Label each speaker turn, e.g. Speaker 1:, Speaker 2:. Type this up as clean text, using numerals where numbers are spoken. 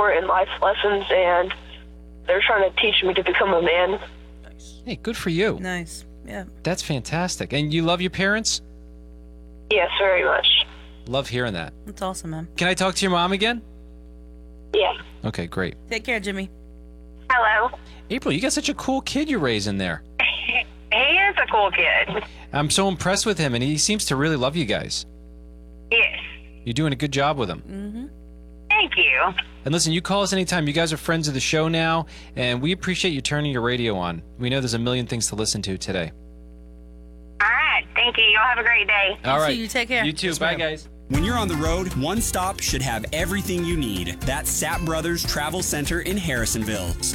Speaker 1: important life lessons, and they're trying to teach me to become a man.
Speaker 2: Hey, good for you.
Speaker 3: Nice. Yeah.
Speaker 2: That's fantastic. And you love your parents?
Speaker 1: Yes, very much.
Speaker 2: Love hearing that.
Speaker 3: That's awesome, man.
Speaker 2: Can I talk to your mom again?
Speaker 1: Yeah.
Speaker 2: Okay, great.
Speaker 3: Take care, Jimmy.
Speaker 4: Hello.
Speaker 2: April, you got such a cool kid you're raising there.
Speaker 4: He is a cool kid.
Speaker 2: I'm so impressed with him, and he seems to really love you guys.
Speaker 4: Yes.
Speaker 2: You're doing a good job with him.
Speaker 3: Mm-hmm.
Speaker 4: Thank you.
Speaker 2: And listen, you call us anytime. You guys are friends of the show now, and we appreciate you turning your radio on. We know there's a million things to listen to today.
Speaker 4: All right. Thank you. Y'all have a great day.
Speaker 2: All right.
Speaker 3: You take care.
Speaker 2: You too.
Speaker 3: Yes,
Speaker 2: Bye,
Speaker 3: ma'am.
Speaker 2: guys.
Speaker 5: When you're on the road, one stop should have everything you need. That's Sapp Brothers Travel Center in Harrisonville.